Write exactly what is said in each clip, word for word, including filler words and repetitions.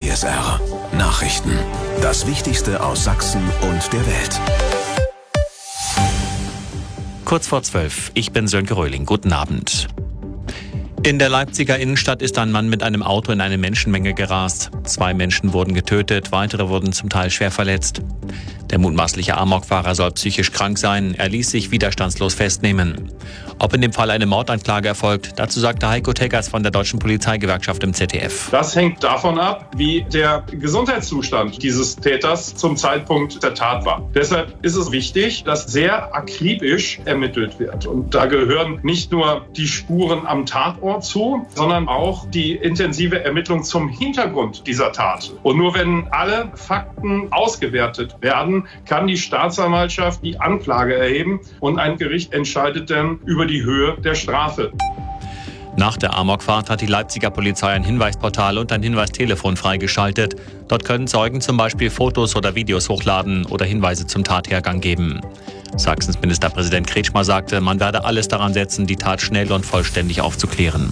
P S R Nachrichten. Das Wichtigste aus Sachsen und der Welt. Kurz vor zwölf. Ich bin Sönke Röhling. Guten Abend. In der Leipziger Innenstadt ist ein Mann mit einem Auto in eine Menschenmenge gerast. Zwei Menschen wurden getötet, weitere wurden zum Teil schwer verletzt. Der mutmaßliche Amokfahrer soll psychisch krank sein. Er ließ sich widerstandslos festnehmen. Ob in dem Fall eine Mordanklage erfolgt, dazu sagte Heiko Teggers von der Deutschen Polizeigewerkschaft im Z D F. Das hängt davon ab, wie der Gesundheitszustand dieses Täters zum Zeitpunkt der Tat war. Deshalb ist es wichtig, dass sehr akribisch ermittelt wird. Und da gehören nicht nur die Spuren am Tatort zu, sondern auch die intensive Ermittlung zum Hintergrund dieser Tat. Und nur wenn alle Fakten ausgewertet werden, kann die Staatsanwaltschaft die Anklage erheben und ein Gericht entscheidet dann über die Höhe der Strafe. Nach der Amokfahrt hat die Leipziger Polizei ein Hinweisportal und ein Hinweistelefon freigeschaltet. Dort können Zeugen zum Beispiel Fotos oder Videos hochladen oder Hinweise zum Tathergang geben. Sachsens Ministerpräsident Kretschmer sagte, man werde alles daran setzen, die Tat schnell und vollständig aufzuklären.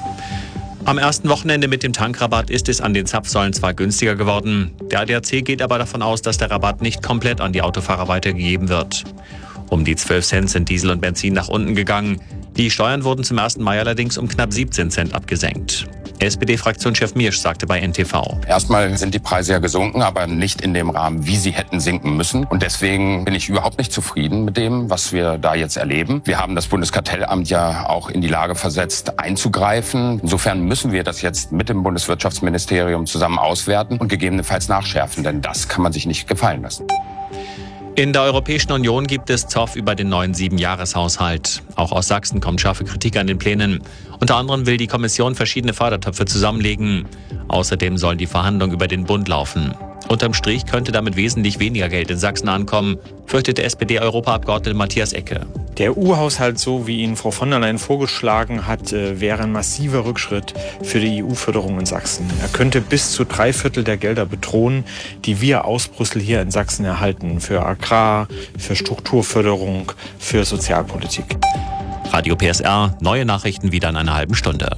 Am ersten Wochenende mit dem Tankrabatt ist es an den Zapfsäulen zwar günstiger geworden. Der A D A C geht aber davon aus, dass der Rabatt nicht komplett an die Autofahrer weitergegeben wird. Um die zwölf Cent sind Diesel und Benzin nach unten gegangen. Die Steuern wurden zum ersten Mai allerdings um knapp siebzehn Cent abgesenkt. S P D-Fraktionschef Miersch sagte bei N T V. Erstmal sind die Preise ja gesunken, aber nicht in dem Rahmen, wie sie hätten sinken müssen. Und deswegen bin ich überhaupt nicht zufrieden mit dem, was wir da jetzt erleben. Wir haben das Bundeskartellamt ja auch in die Lage versetzt, einzugreifen. Insofern müssen wir das jetzt mit dem Bundeswirtschaftsministerium zusammen auswerten und gegebenenfalls nachschärfen, denn das kann man sich nicht gefallen lassen. In der Europäischen Union gibt es Zoff über den neuen Siebenjahreshaushalt. Auch aus Sachsen kommt scharfe Kritik an den Plänen. Unter anderem will die Kommission verschiedene Fördertöpfe zusammenlegen. Außerdem sollen die Verhandlungen über den Bund laufen. Unterm Strich könnte damit wesentlich weniger Geld in Sachsen ankommen, fürchtete S P D-Europaabgeordnete Matthias Ecke. Der E U-Haushalt, so wie ihn Frau von der Leyen vorgeschlagen hat, wäre ein massiver Rückschritt für die E U-Förderung in Sachsen. Er könnte bis zu drei Viertel der Gelder bedrohen, die wir aus Brüssel hier in Sachsen erhalten. Für Agrar, für Strukturförderung, für Sozialpolitik. Radio P S R, neue Nachrichten wieder in einer halben Stunde.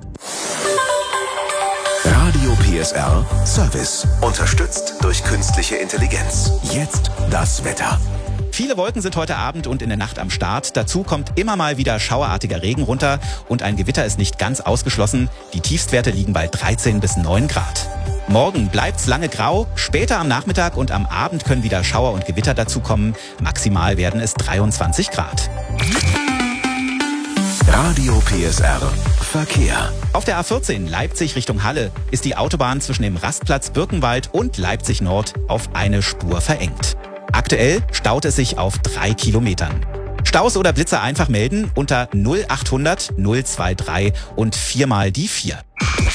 Radio P S R Service. Unterstützt durch künstliche Intelligenz. Jetzt das Wetter. Viele Wolken sind heute Abend und in der Nacht am Start. Dazu kommt immer mal wieder schauerartiger Regen runter und ein Gewitter ist nicht ganz ausgeschlossen. Die Tiefstwerte liegen bei dreizehn bis neun Grad. Morgen bleibt's lange grau. Später am Nachmittag und am Abend können wieder Schauer und Gewitter dazukommen. Maximal werden es dreiundzwanzig Grad. Radio P S R Verkehr. Auf der A vierzehn Leipzig Richtung Halle ist die Autobahn zwischen dem Rastplatz Birkenwald und Leipzig Nord auf eine Spur verengt. Aktuell staut es sich auf drei Kilometern. Staus oder Blitzer einfach melden unter null achthundert null drei drei und viermal die vier.